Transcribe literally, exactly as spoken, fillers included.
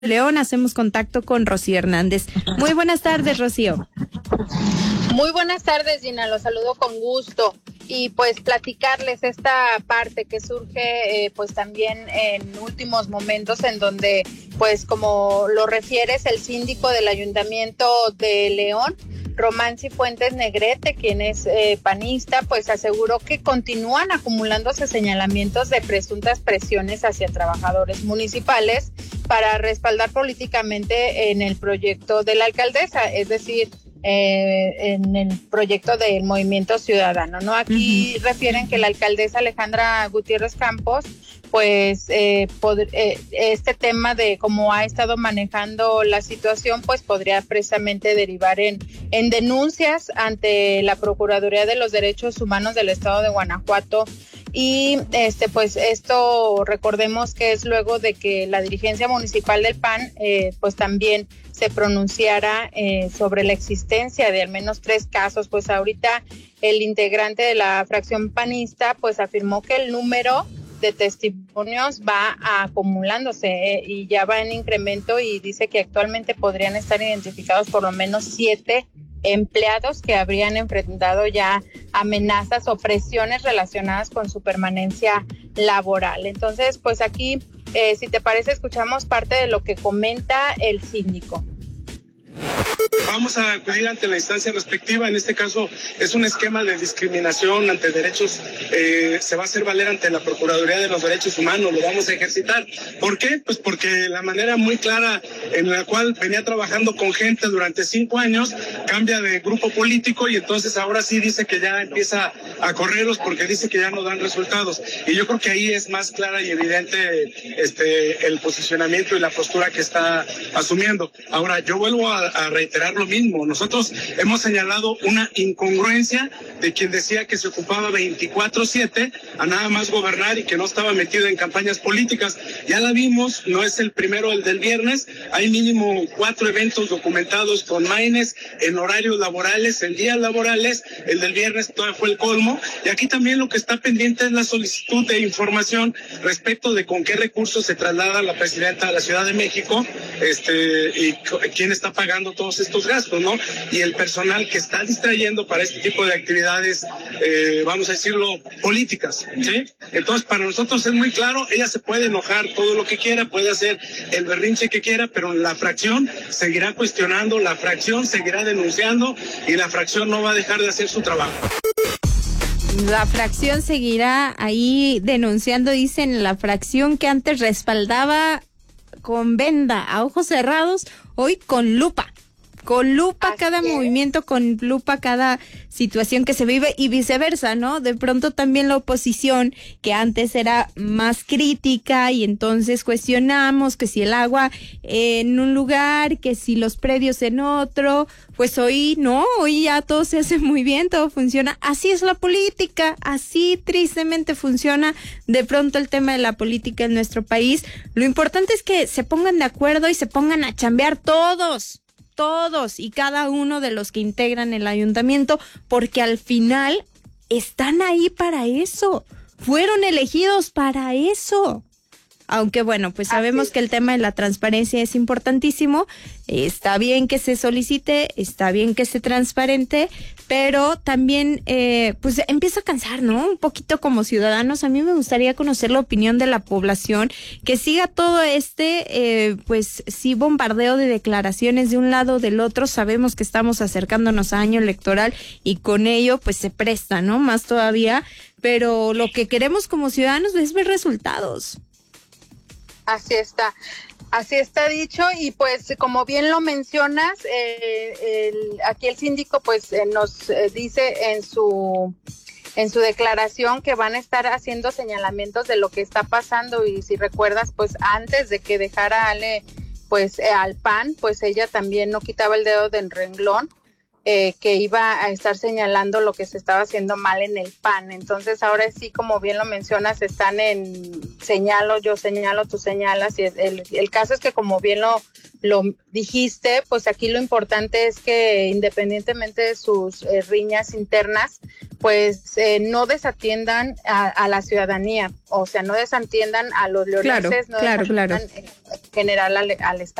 León, hacemos contacto con Rocío Hernández. Muy buenas tardes, Rocío. Muy buenas tardes, Gina, los saludo con gusto. Y pues platicarles esta parte que surge eh, pues también en últimos momentos en donde pues como lo refieres el síndico del Ayuntamiento de León, Román Cifuentes Negrete, quien es eh, panista, pues aseguró que continúan acumulándose señalamientos de presuntas presiones hacia trabajadores municipales para respaldar políticamente en el proyecto de la alcaldesa, es decir, Eh, en el proyecto del Movimiento Ciudadano, ¿no? Aquí uh-huh. refieren que la alcaldesa Alejandra Gutiérrez Campos, pues eh, pod- eh, este tema de cómo ha estado manejando la situación, pues podría precisamente derivar en, en denuncias ante la Procuraduría de los Derechos Humanos del Estado de Guanajuato. Y este pues esto recordemos que es luego de que la dirigencia municipal del P A N eh, pues también se pronunciara eh, sobre la existencia de al menos tres casos. Pues ahorita el integrante de la fracción panista pues afirmó que el número de testimonios va acumulándose eh, y ya va en incremento, y dice que actualmente podrían estar identificados por lo menos siete empleados que habrían enfrentado ya amenazas o presiones relacionadas con su permanencia laboral. Entonces, pues aquí, eh, si te parece, escuchamos parte de lo que comenta el síndico. Vamos a acudir ante la instancia respectiva. En este caso es un esquema de discriminación ante derechos, eh, se va a hacer valer ante la Procuraduría de los Derechos Humanos, lo vamos a ejercitar. ¿Por qué? Pues porque la manera muy clara en la cual venía trabajando con gente durante cinco años, cambia de grupo político y entonces ahora sí dice que ya empieza a correrlos porque dice que ya no dan resultados. Y yo creo que ahí es más clara y evidente este el posicionamiento y la postura que está asumiendo. Ahora, yo vuelvo a, a reiterar lo mismo. Nosotros hemos señalado una incongruencia de quien decía que se ocupaba veinticuatro siete a nada más gobernar y que no estaba metido en campañas políticas. Ya la vimos, no es el primero, el del viernes. Hay mínimo cuatro eventos documentados con Maines en horarios laborales, en días laborales. El del viernes todavía fue el colmo. Y aquí también lo que está pendiente es la solicitud de información respecto de con qué recursos se traslada la presidenta a la Ciudad de México, este, y quién está pagando todos estos gastos, ¿no? Y el personal que está distrayendo para este tipo de actividades, eh, vamos a decirlo, políticas, ¿sí? Entonces, para nosotros es muy claro, ella se puede enojar todo lo que quiera, puede hacer el berrinche que quiera, pero la fracción seguirá cuestionando, la fracción seguirá denunciando y la fracción no va a dejar de hacer su trabajo. La fracción seguirá ahí denunciando, dicen, la fracción que antes respaldaba con venda, a ojos cerrados, hoy con lupa. Con lupa Así cada es. movimiento, con lupa cada situación que se vive y viceversa, ¿no? De pronto también la oposición, que antes era más crítica y entonces cuestionamos que si el agua en un lugar, que si los predios en otro, pues hoy no, hoy ya todo se hace muy bien, todo funciona. Así es la política, así tristemente funciona de pronto el tema de la política en nuestro país. Lo importante es que se pongan de acuerdo y se pongan a chambear todos. Todos y cada uno de los que integran el ayuntamiento, porque al final están ahí para eso, fueron elegidos para eso. Aunque bueno, pues sabemos que el tema de la transparencia es importantísimo, está bien que se solicite, está bien que se transparente, pero también eh, pues empieza a cansar, ¿no? Un poquito como ciudadanos. A mí me gustaría conocer la opinión de la población, que siga todo este, eh, pues sí, bombardeo de declaraciones de un lado o del otro. Sabemos que estamos acercándonos a año electoral y con ello pues se presta, ¿no? Más todavía, pero lo que queremos como ciudadanos es ver resultados. Así está, así está dicho, y pues como bien lo mencionas, eh, el, aquí el síndico pues eh, nos eh, dice en su en su declaración que van a estar haciendo señalamientos de lo que está pasando, y si recuerdas, pues antes de que dejara Ale pues eh, al P A N, pues ella también no quitaba el dedo del renglón. Eh, que iba a estar señalando lo que se estaba haciendo mal en el P A N. Entonces ahora sí, como bien lo mencionas, están en señalo, yo señalo, tú señalas, y el, el caso es que como bien lo, lo dijiste, pues aquí lo importante es que independientemente de sus eh, riñas internas, pues eh, no desatiendan a, a la ciudadanía, o sea, no desatiendan a los leoneses, claro, no claro, desatiendan claro. en general al, al Estado.